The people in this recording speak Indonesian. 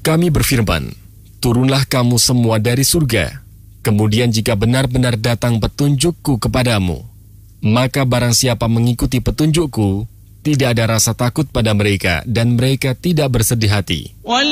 Kami berfirman, turunlah kamu semua dari surga. Kemudian jika benar-benar datang petunjukku kepadamu, maka barang siapa mengikuti petunjukku, tidak ada rasa takut pada mereka dan mereka tidak bersedih hati.